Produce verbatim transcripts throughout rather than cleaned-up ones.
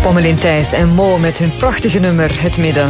Pommelien Thijs en Mo met hun prachtige nummer Het Midden.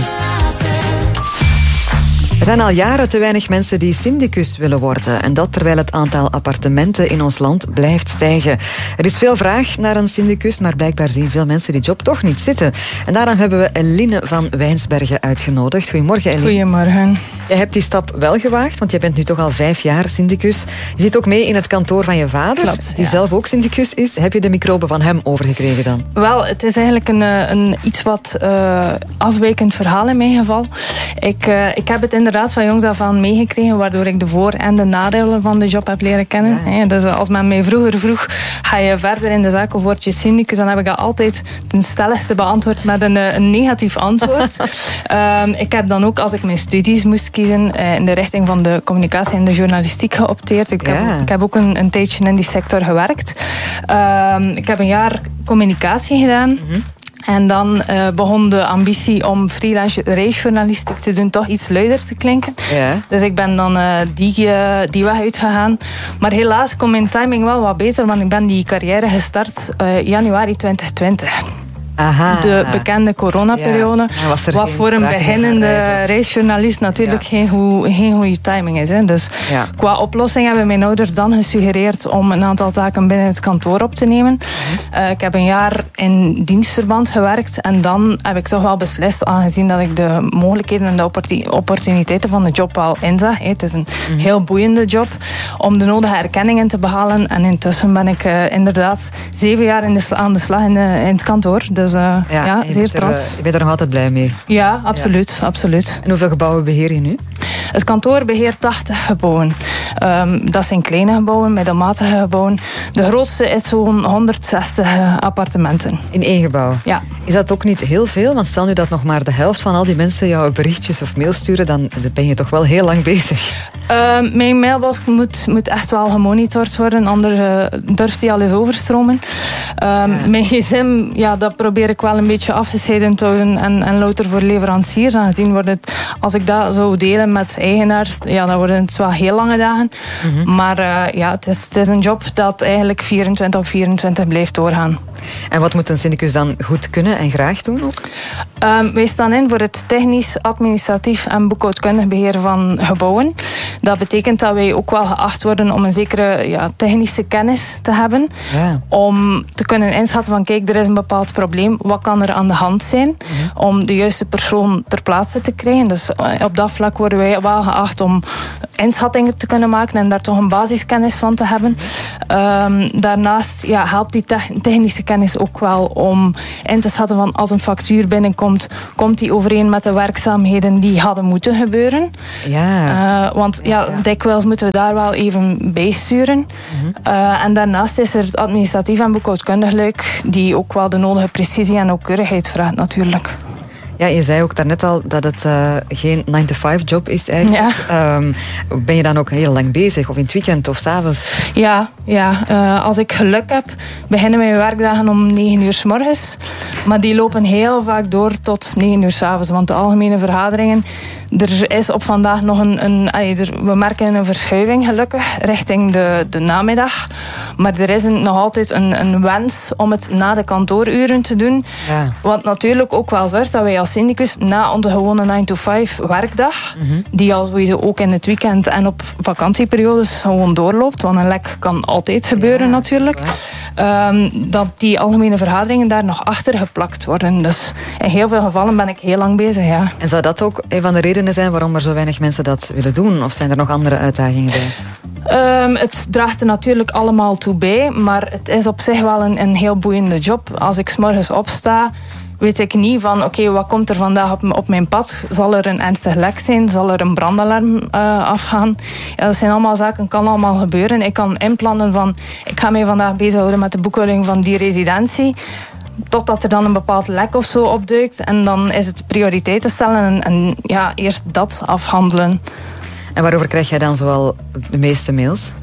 Er zijn al jaren te weinig mensen die syndicus willen worden. En dat terwijl het aantal appartementen in ons land blijft stijgen. Er is veel vraag naar een syndicus, maar blijkbaar zien veel mensen die job toch niet zitten. En daarom hebben we Eline van Wijnsbergen uitgenodigd. Goedemorgen, Eline. Goedemorgen. Jij hebt die stap wel gewaagd, want jij bent nu toch al vijf jaar syndicus. Je zit ook mee in het kantoor van je vader, Klopt, die ja. zelf ook syndicus is. Heb je de microben van hem overgekregen dan? Wel, het is eigenlijk een, een iets wat uh, afwijkend verhaal in mijn geval. Ik, uh, ik heb het inderdaad van jongs af aan meegekregen, waardoor ik de voor- en de nadelen van de job heb leren kennen. Ja. He, dus als men mij vroeger vroeg, ga je verder in de zaak of word je syndicus, dan heb ik dat altijd ten stelligste beantwoord met een, een negatief antwoord. um, ik heb dan ook, als ik mijn studies moest kiezen, uh, in de richting van de communicatie en de journalistiek geopteerd. Ik heb, Ja. ik heb ook een, een tijdje in die sector gewerkt. Um, ik heb een jaar communicatie gedaan. Mm-hmm. En dan uh, begon de ambitie om freelance reisjournalistiek te doen toch iets luider te klinken. Ja. Dus ik ben dan uh, die, uh, die weg uitgegaan. Maar helaas kon mijn timing wel wat beter, want ik ben die carrière gestart uh, januari twintig twintig. Aha. De bekende coronaperiode. Ja, was er wat geen voor een sprake meer van beginnende reizen. reisjournalist natuurlijk Ja. geen, goe, geen goede timing is. Hè. Dus Ja. qua oplossing hebben mijn ouders dan gesuggereerd om een aantal taken binnen het kantoor op te nemen. Mm-hmm. Uh, ik heb een jaar in dienstverband gewerkt en dan heb ik toch wel beslist, aangezien dat ik de mogelijkheden en de opportuni- opportuniteiten van de job wel inzag. Hè. Het is een Mm-hmm. heel boeiende job om de nodige erkenningen te behalen. En intussen ben ik uh, inderdaad zeven jaar in de sla- aan de slag in, uh, in het kantoor. Dus uh, ja, Ja, je zeer bent er, trots. uh, je bent er nog altijd blij mee. Ja, absoluut, absoluut. En hoeveel gebouwen beheer je nu? Het kantoor beheert tachtig gebouwen. Um, dat zijn kleine gebouwen, middelmatige gebouwen. De grootste is zo'n honderdzestig appartementen. In één gebouw? Ja. Is dat ook niet heel veel? Want stel nu dat nog maar de helft van al die mensen jou berichtjes of mails sturen, dan ben je toch wel heel lang bezig. Um, mijn mailbox moet, moet echt wel gemonitord worden, anders uh, durft die al eens overstromen. Um, ja. Mijn gsm, ja, dat probeer ik wel een beetje afgescheiden te houden en, en louter voor leveranciers. Aangezien wordt het, als ik dat zou delen met eigenaars, ja, dan worden het wel heel lange dagen. Mm-hmm. Maar uh, ja, het is, het is een job dat eigenlijk vierentwintig op vierentwintig blijft doorgaan. En wat moet een syndicus dan goed kunnen en graag doen ook? Um, wij staan in voor het technisch, administratief en boekhoudkundig beheer van gebouwen. Dat betekent dat wij ook wel geacht worden om een zekere ja, technische kennis te hebben. Ja. Om te kunnen inschatten van kijk, er is een bepaald probleem. Wat kan er aan de hand zijn? Mm-hmm. Om de juiste persoon ter plaatse te krijgen. Dus op dat vlak worden wij wel geacht om inschattingen te kunnen maken en daar toch een basiskennis van te hebben. Um, daarnaast ja, helpt die te- technische kennis ook wel om in te schatten van als een factuur binnenkomt, komt die overeen met de werkzaamheden die hadden moeten gebeuren. Ja. Uh, want ja, ja, dikwijls moeten we daar wel even bijsturen. Mm-hmm. Uh, en daarnaast is er het administratief en boekhoudkundig luik die ook wel de nodige precisie en nauwkeurigheid vraagt natuurlijk. Ja, je zei ook daarnet al dat het uh, geen nine to five job is eigenlijk. Ja. Um, ben je dan ook heel lang bezig? Of in het weekend of 's avonds? Ja, ja. Uh, als ik geluk heb, beginnen mijn werkdagen om negen uur 's morgens. Maar die lopen heel vaak door tot negen uur 's avonds. Want de algemene vergaderingen, er is op vandaag nog een... een allee, er, we merken een verschuiving gelukkig richting de, de namiddag. Maar er is een, nog altijd een, een wens om het na de kantooruren te doen. Ja. Wat natuurlijk ook wel zorgt dat wij als syndicus na onze gewone nine to five werkdag, mm-hmm. die al sowieso ook in het weekend en op vakantieperiodes gewoon doorloopt, want een lek kan altijd gebeuren ja, natuurlijk, dat, um, dat die algemene vergaderingen daar nog achter geplakt worden. Dus in heel veel gevallen ben ik heel lang bezig, ja. En zou dat ook een van de redenen zijn waarom er zo weinig mensen dat willen doen? Of zijn er nog andere uitdagingen bij? Um, het draagt er natuurlijk allemaal toe bij, maar het is op zich wel een, een heel boeiende job. Als ik 's morgens opsta, weet ik niet van oké, okay, wat komt er vandaag op, op mijn pad? Zal er een ernstig lek zijn? Zal er een brandalarm uh, afgaan? Ja, dat zijn allemaal zaken, kan allemaal gebeuren. Ik kan inplannen van, ik ga mij vandaag bezighouden met de boekhouding van die residentie. Totdat er dan een bepaald lek of zo opduikt. En dan is het prioriteiten stellen en, en ja, eerst dat afhandelen. En waarover krijg jij dan zoal de meeste mails?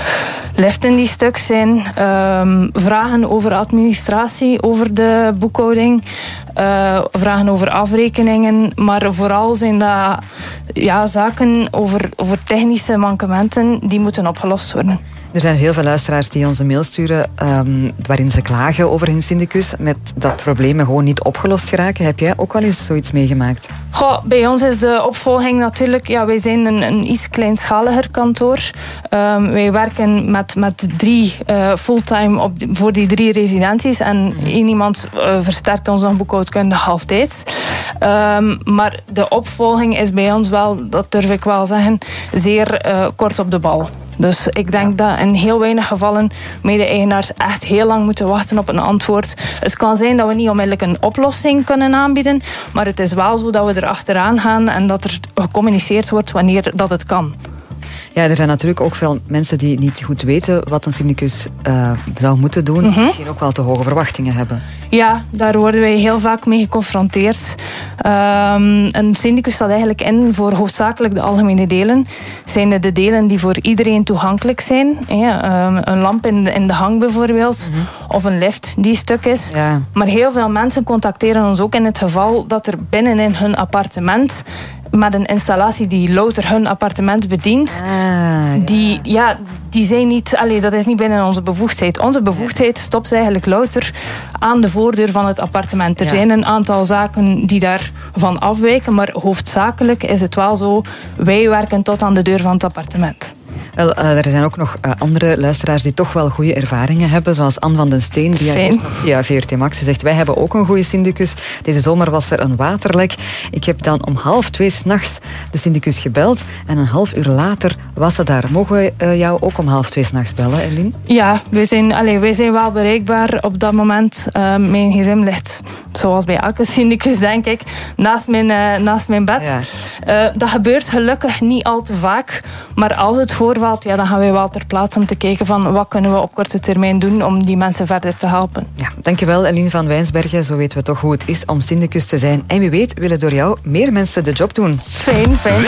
Liften die stuk zijn, um, vragen over administratie, over de boekhouding, uh, vragen over afrekeningen, maar vooral zijn dat ja, zaken over, over technische mankementen die moeten opgelost worden. Er zijn heel veel luisteraars die ons een mail sturen um, waarin ze klagen over hun syndicus, met dat problemen gewoon niet opgelost geraken. Heb jij ook wel eens zoiets meegemaakt? Goh, bij ons is de opvolging natuurlijk... Ja, wij zijn een, een iets kleinschaliger kantoor. Um, wij werken met, met drie uh, fulltime op, voor die drie residenties. En mm. één iemand uh, versterkt ons nog boekhoudkundig halftijds. Um, maar de opvolging is bij ons wel, dat durf ik wel zeggen, zeer uh, kort op de bal. Dus ik denk dat in heel weinig gevallen mede-eigenaars echt heel lang moeten wachten op een antwoord. Het kan zijn dat we niet onmiddellijk een oplossing kunnen aanbieden, maar het is wel zo dat we er achteraan gaan en dat er gecommuniceerd wordt wanneer dat het kan. Ja, er zijn natuurlijk ook veel mensen die niet goed weten wat een syndicus uh, zou moeten doen. Mm-hmm. Misschien ook wel te hoge verwachtingen hebben. Ja, daar worden wij heel vaak mee geconfronteerd. Um, een syndicus staat eigenlijk in voor hoofdzakelijk de algemene delen. Zijn het de delen die voor iedereen toegankelijk zijn? Ja, um, een lamp in de, in de hang bijvoorbeeld. Mm-hmm. Of een lift die stuk is. Ja. Maar heel veel mensen contacteren ons ook in het geval dat er binnenin hun appartement, met een installatie die louter hun appartement bedient, ah, ja. die, ja, die zijn niet, allee, dat is niet binnen onze bevoegdheid. Onze bevoegdheid stopt eigenlijk louter aan de voordeur van het appartement. Er ja. zijn een aantal zaken die daarvan afwijken, maar hoofdzakelijk is het wel zo, wij werken tot aan de deur van het appartement. Wel, uh, er zijn ook nog uh, andere luisteraars die toch wel goede ervaringen hebben, zoals Anne van den Steen, die via V R T Max zegt, wij hebben ook een goede syndicus. Deze zomer was er een waterlek. Ik heb dan om half twee 's nachts de syndicus gebeld en een half uur later was ze daar. Mogen we uh, jou ook om half twee 's nachts bellen, Eline? Ja, wij zijn, allez, wij zijn wel bereikbaar op dat moment. Uh, mijn gsm ligt, zoals bij elke syndicus denk ik, naast mijn, uh, naast mijn bed. Ja. Uh, dat gebeurt gelukkig niet al te vaak, maar als het voorvalt, ja, dan gaan wij wel ter plaatse om te kijken van wat kunnen we op korte termijn doen om die mensen verder te helpen. Ja, dankjewel Eline van Wijnsbergen. Zo weten we toch hoe het is om syndicus te zijn. En wie weet willen door jou meer mensen de job doen. Fijn, fijn.